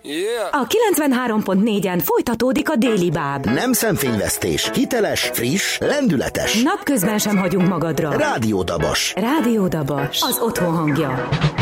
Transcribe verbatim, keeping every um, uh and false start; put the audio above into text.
A kilencvenhárom pont négyen folytatódik a Déli Báb. Nem szemfényvesztés, hiteles, friss, lendületes. Napközben sem hagyunk magadra. Rádió Dabas. Rádió Dabas. Az otthon hangja.